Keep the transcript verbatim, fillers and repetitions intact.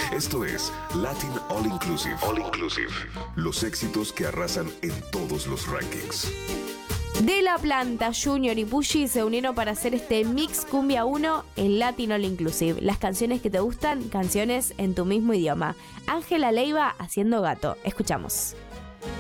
Esto es Latin All Inclusive. All Inclusive. Los éxitos que arrasan en todos los rankings. De La Planta, Junior y Pushi se unieron para hacer este Mix Cumbia uno en Latin All Inclusive. Las canciones que te gustan, canciones en tu mismo idioma. Ángela Leiva haciendo Gato. Escuchamos.